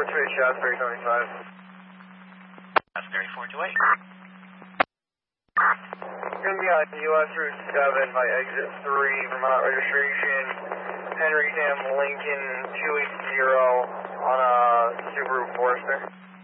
Shasbury 75. Shasbury 428. Going to be on US Route 7 by exit 3, Vermont registration, Henry Ham Lincoln 280 on a Subaru Forester.